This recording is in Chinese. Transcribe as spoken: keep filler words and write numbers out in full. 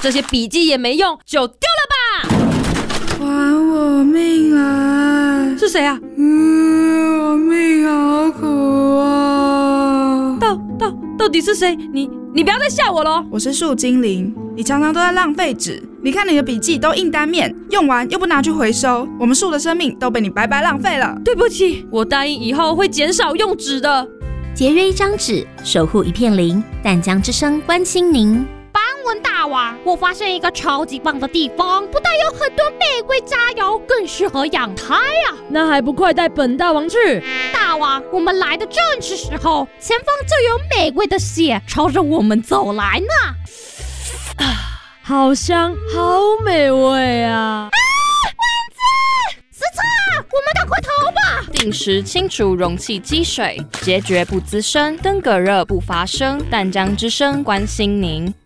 这些笔记也没用，就丢了吧！ 还我命来！ 是谁啊？ 嗯，我命好苦啊！ 到到到底是谁？你你不要再吓我了！ 我是树精灵，你常常都在浪费纸。你看你的笔记都印单面，用完又不拿去回收，我们树的生命都被你白白浪费了。 对不起，我答应以后会减少用纸的。 节约一张纸，守护一片林。淡江之声关心您。 斑纹大王，我发现一个超级棒的地方，不但有很多玫瑰榨油，更适合养胎啊！ 那还不快带本大王去？ 大王，我们来的正是时候，前方就有玫瑰的血朝着我们走来呢。 啊，好香，好美味啊！ 啊，蚊子！死叉！我们赶快逃吧！ 定时清除容器积水，孑孓不滋生，登革热不发生。淡江之声关心您。